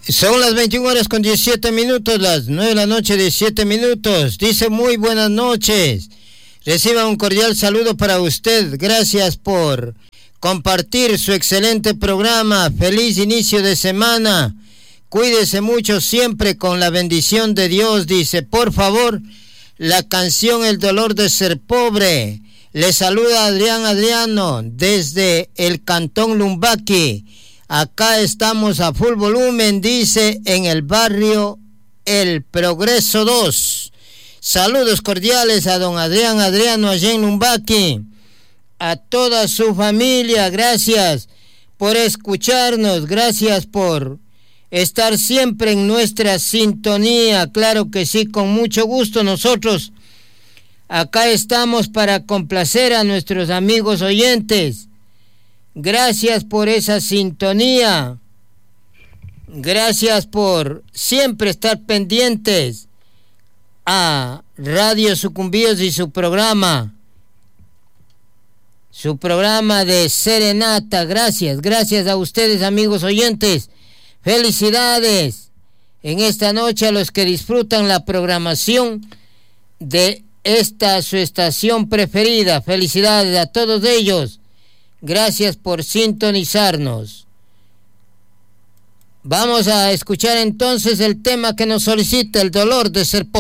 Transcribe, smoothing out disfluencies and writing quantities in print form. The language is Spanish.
Son las 21 horas con 17 minutos, las 9 de la noche, 17 minutos. Dice muy buenas noches. Reciba un cordial saludo para usted. Gracias por compartir su excelente programa. Feliz inicio de semana. Cuídese mucho siempre con la bendición de Dios. Dice, por favor, la canción El dolor de ser pobre. Le saluda Adriano desde el Cantón Lumbaqui. Acá estamos a full volumen, dice, en el barrio El Progreso 2. Saludos cordiales a don Adriano allá en Lumbaqui. A toda su familia, gracias por escucharnos, gracias por estar siempre en nuestra sintonía. Claro que sí, con mucho gusto nosotros acá estamos para complacer a nuestros amigos oyentes. Gracias por esa sintonía. Gracias por siempre estar pendientes a Radio Sucumbíos y su programa de Serenata. Gracias a ustedes, amigos oyentes. Felicidades en esta noche a los que disfrutan la programación de esta su estación preferida. Felicidades a todos ellos. Gracias por sintonizarnos. Vamos a escuchar entonces el tema que nos solicita, El dolor de ser pobre.